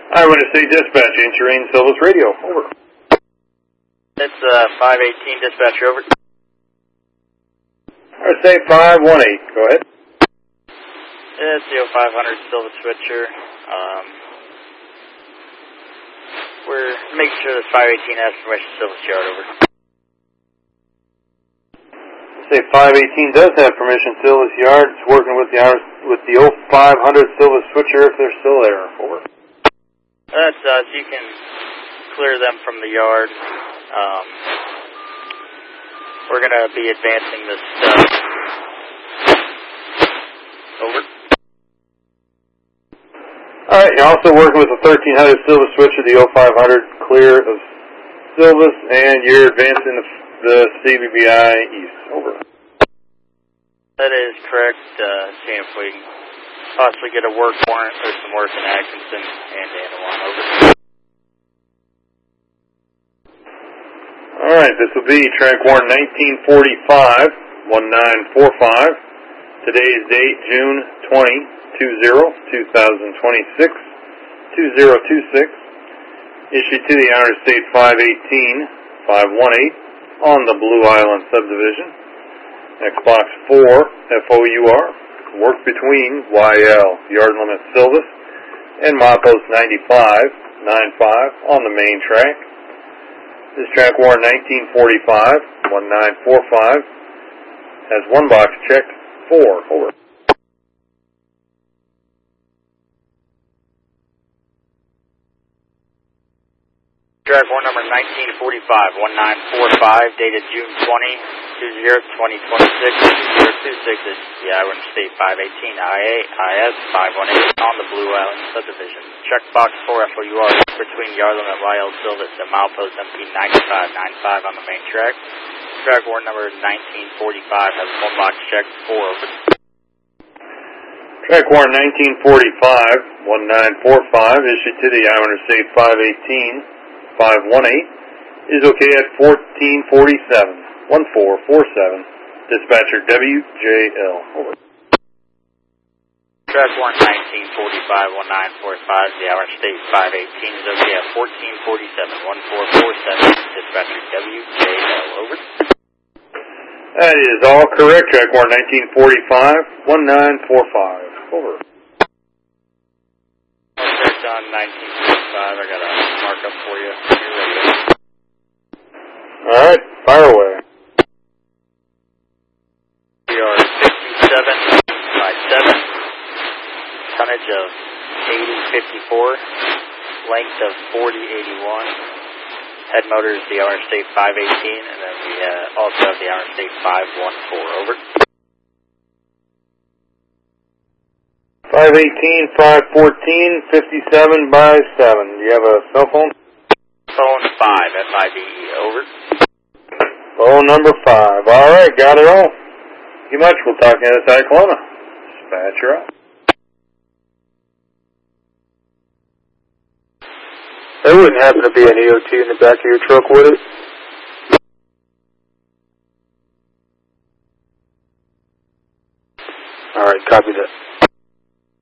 Eyewitness City Dispatch, answering Silvis Radio. Over. It's 518 dispatch, over. I'd say 518. Go ahead. It's the 0500 Silvis Switcher. We're making sure this 518 has permission Silvis Yard, over. Say 518 does have permission Silvis Yard. It's working with the 0500 Silvis Switcher if they're still there. Over. That's us. You can clear them from the yard. We're going to be advancing this stuff. Over. Alright, you're also working with the 1300 Silvis Switcher, the 0500 clear of Silvis, and you're advancing the CBBI east. Over. That is correct. Seeing if we can possibly get a work warrant. There's some work in Atkinson and Anawan. Over. Alright, this will be track warrant 1945, 1945. Today's date, June 2026, 2026. Issued to the Outer State 518, 518 on the Blue Island subdivision. At clock 4, FOUR. Work between YL, Yard Limit Silvis, and milepost 95, 95 on the main track. This track warrant 1945, 1945 has one box checked, 4. Over. Track warrant number 1945, 1945, dated June 20, 2026, 026 is the Iowa State 518 IA, IS 518 on the Blue Island subdivision. Check box 4 FOUR between Yard Limit YL Silvis and milepost MP 95, 95 on the main track. Track warrant number 1945 has one box checked, 4. Over. Track warrant 1945, 1945 issued to the Iowa State 518, 518 is okay at 1447, 1447. Dispatcher WJL. Over. Track warrant 1945, 1945, the Iowa State 518 is okay at 1447, 1447. Dispatcher WJL. Over. That is all correct. Track warrant 1945, 1945. Over. Checked on 1945. I got a markup for you. You're ready. Alright, fire away. We are 57 by 7. Tonnage of 8054. Length of 4081. Head motor is the Iowa State 518. And then we also have the Iowa State 514. Over. 518, 514, 57 by 7. Do you have a cell phone? Phone 5, FIDE, over. Phone number 5. Alright, got it all. Thank you much. We'll talk to you at Cyclona. Dispatcher out. There wouldn't happen to be an EOT in the back of your truck, would it? Alright, copy that.